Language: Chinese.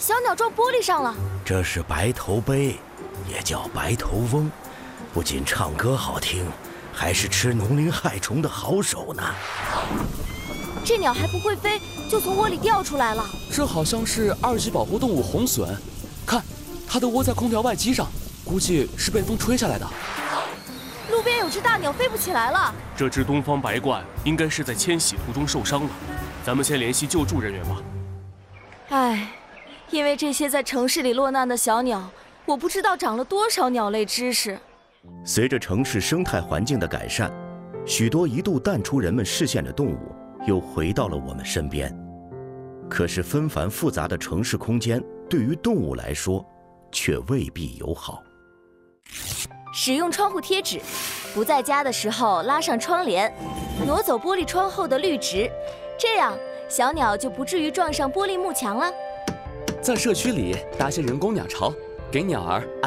小鸟撞玻璃上了。 这是白头鹎，也叫白头翁，不仅唱歌好听，还是吃农林害虫的好手呢。 这鸟还不会飞，就从窝里掉出来了。 这好像是2级保护动物红隼，看，它的窝在空调外机上，估计是被风吹下来的。 路边有只大鸟飞不起来了。 这只东方白鹳应该是在迁徙途中受伤了，咱们先联系救助人员吧。 唉，因为这些在城市里落难的小鸟，我不知道长了多少鸟类知识。 随着城市生态环境的改善，许多一度淡出人们视线的动物又回到了我们身边。可是纷繁复杂的城市空间对于动物来说却未必友好。 使用窗户贴纸，不在家的时候拉上窗帘，挪走玻璃窗后的绿植，这样小鸟就不至于撞上玻璃幕墙了。 在社区里搭些人工鸟巢，给鸟儿